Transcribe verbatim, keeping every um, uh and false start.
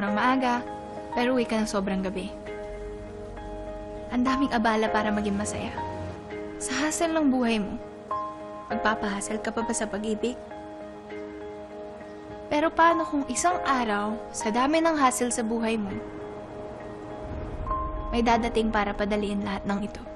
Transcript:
sobrang maaga, pero uwi ka ng sobrang gabi. Ang daming abala para maging masaya. Sa hassle ng buhay mo, magpapahasal ka pa ba sa pag-ibig? Pero paano kung isang araw, sa dami ng hassle sa buhay mo, may dadating para padaliin lahat ng ito?